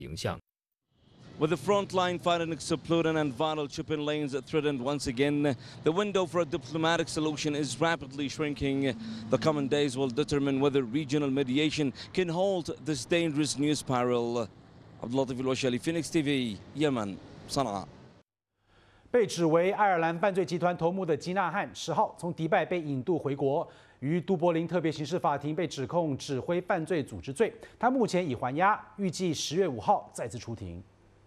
影响。 With the frontline fighting exploding and vital shipping lanes threatened once again, the window for a diplomatic solution is rapidly shrinking. The coming days will determine whether regional mediation can halt this dangerous news spiral. Abdulatif Al-Washali, Phoenix TV, Yemen, Sana'a. 被指为爱尔兰犯罪集团头目的吉纳汉10号从迪拜被引渡回国，于都柏林特别刑事法庭被指控指挥犯罪组织罪。他目前已还押，预计10月5号再次出庭。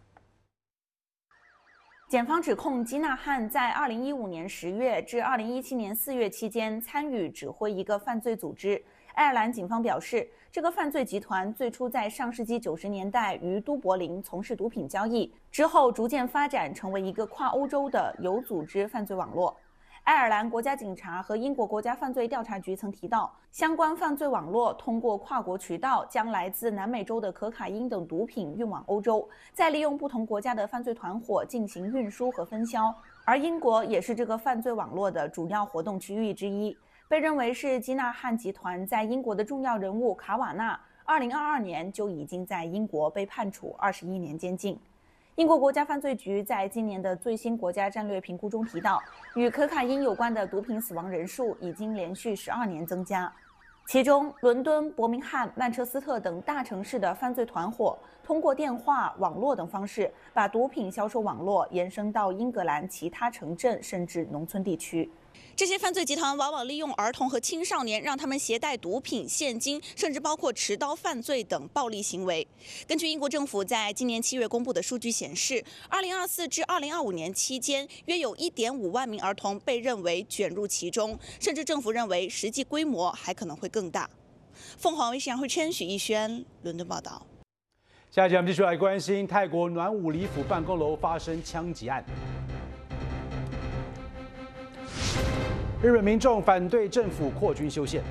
检方指控吉纳汉在2015年10月至2017年4月期间参与指挥一个犯罪组织。爱尔兰警方表示，这个犯罪集团最初在上世纪90年代于都柏林从事毒品交易，之后逐渐发展成为一个跨欧洲的有组织犯罪网络。 爱尔兰国家警察和英国国家犯罪调查局曾提到，相关犯罪网络通过跨国渠道将来自南美洲的可卡因等毒品运往欧洲，再利用不同国家的犯罪团伙进行运输和分销。而英国也是这个犯罪网络的主要活动区域之一。被认为是基纳汉集团在英国的重要人物卡瓦纳，2022年就已经在英国被判处21年监禁。 英国国家犯罪局在今年的最新国家战略评估中提到，与可卡因有关的毒品死亡人数已经连续12年增加。其中，伦敦、伯明翰、曼彻斯特等大城市的犯罪团伙通过电话、网络等方式，把毒品销售网络延伸到英格兰其他城镇甚至农村地区。 这些犯罪集团往往利用儿童和青少年，让他们携带毒品、现金，甚至包括持刀犯罪等暴力行为。根据英国政府在今年7月公布的数据显示，2024至2025年期间，约有1.5万名儿童被认为卷入其中，甚至政府认为实际规模还可能会更大。凤凰卫视杨慧琛、许逸轩伦敦报道。 下一节我们继续来关心泰国暖武里府办公楼发生枪击案。 日本民众反对政府扩军修宪。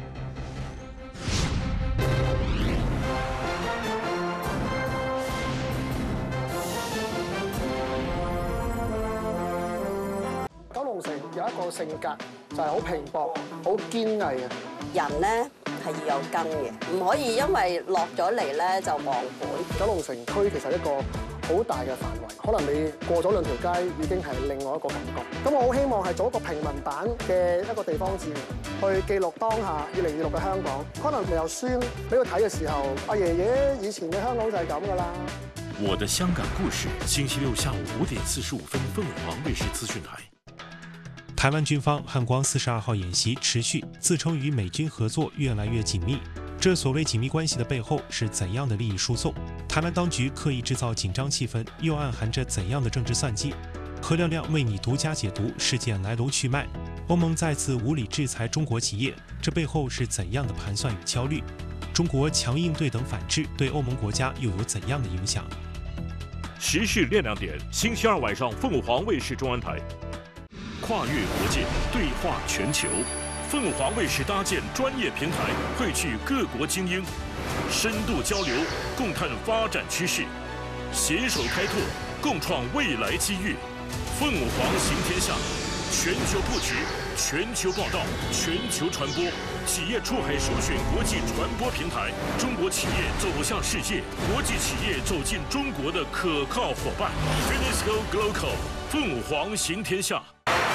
九龍城有一個性格就係好拼搏、好堅毅嘅人咧。 係要有根嘅，唔可以因為落咗嚟咧就忘本。 九龍城區其實一個好大嘅範圍，可能你過咗2條街已經係另外一個感覺。咁我好希望係做一個平民版嘅一個地方志，去記錄當下2026嘅香港。可能你有孫俾佢睇嘅時候，阿爺爺以前嘅香港就係咁噶啦。 我的香港故事，星期六下午5點45分，鳳凰衛視資訊台。 台湾军方汉光42號演習持續，自稱與美軍合作越來越緊密。這所謂緊密關係的背後是怎樣的利益輸送？台灣當局刻意製造緊張氣氛，又暗含着怎樣的政治算計？何亮亮為你獨家解讀事件來龍去脈。歐盟再次無理制裁中國企業，這背後是怎樣的盤算與焦慮？中國強硬對等反制對歐盟國家又有怎樣的影響？ 時事練亮點，星期二晚上鳳凰衛視中文台。 跨越國界，對話全球。鳳凰衛視搭建專業平台，匯聚各國精英，深度交流，共探發展趨勢，攜手開拓，共創未來機遇。鳳凰行天下，全球佈局，全球報道，全球傳播，企業出海首選國際傳播平台。中國企業走向世界，國際企業走進中國的可靠夥伴。Finisco Global， 鳳凰行天下。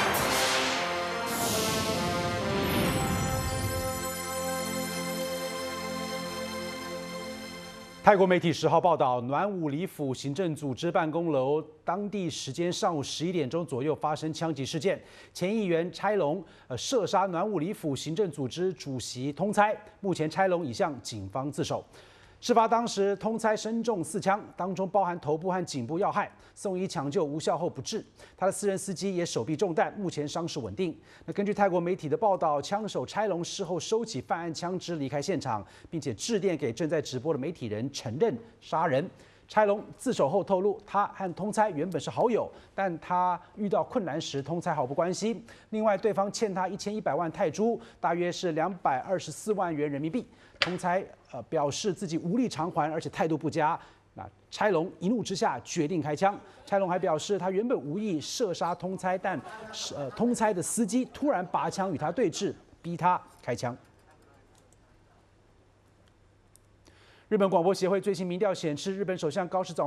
泰国媒体10号报道，暖武里府行政组织办公楼当地时间上午11点钟左右发生枪击事件，前议员差龙射杀暖武里府行政组织主席通猜，目前差龙已向警方自首。事发当时，通猜身中4枪，当中包含头部和颈部要害，送医抢救无效后不治。他的私人司机也手臂中弹，目前伤势稳定。根据泰国媒体的报道，枪手差龙事后收起犯案枪支离开现场，并且致电给正在直播的媒体人，承认杀人。差龙自首后透露，他和通猜原本是好友，但他遇到困难时，通猜毫不关心。另外，对方欠他1100万泰铢，大约是224万元人民币。通猜表示自己无力偿还，而且态度不佳。那差龙一怒之下决定开枪。差龙还表示，他原本无意射杀通猜，但通猜的司机突然拔枪与他对峙，逼他开枪。 日本广播协会最新民调显示，日本首相高市早